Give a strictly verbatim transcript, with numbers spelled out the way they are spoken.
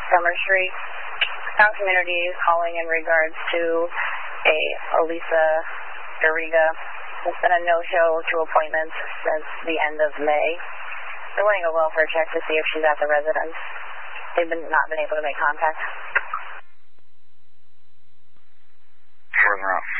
Summer Street. Town community is calling in regards to a Elisa Garriga. There's been a no-show to appointments since the end of May. They're running a welfare check to see if she's at the residence. They've been not been able to make contact. Further up.